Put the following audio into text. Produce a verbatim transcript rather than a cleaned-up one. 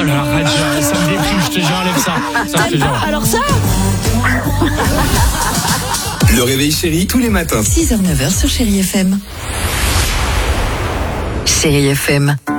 là là, arrête, ça me déprime, je te jure, enlève ça. Ça, je te jure. Alors ça Le réveil chéri, tous les matins. six heures neuf heures sur Chérie F M. Chérie F M.